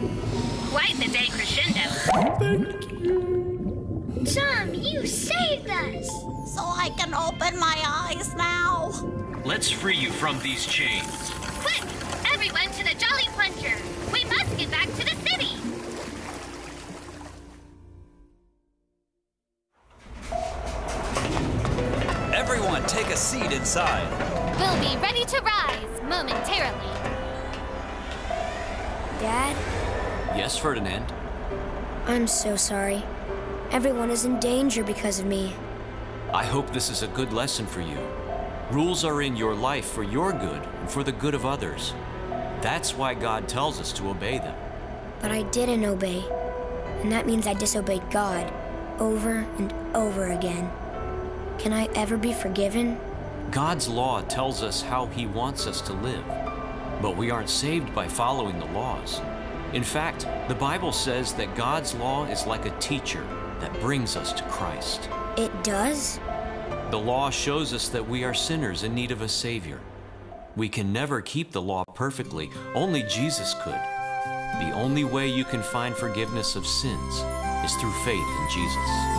Quite the day crescendo. Thank you. Tom, you saved us. So I can open my eyes now. Let's free you from these chains. Quick, everyone to the Jolly Plunger. We must get back to the city. Everyone take a seat inside. We'll be ready to rise momentarily. Dad, Yes, Ferdinand? I'm so sorry. Everyone is in danger because of me. I hope this is a good lesson for you. Rules are in your life for your good and for the good of others. That's why God tells us to obey them. But I didn't obey. And that means I disobeyed God over and over again. Can I ever be forgiven? God's law tells us how He wants us to live, but we aren't saved by following the laws. In fact, the Bible says that God's law is like a teacher that brings us to Christ. It does? The law shows us that we are sinners in need of a Savior. We can never keep the law perfectly. Only Jesus could. The only way you can find forgiveness of sins is through faith in Jesus.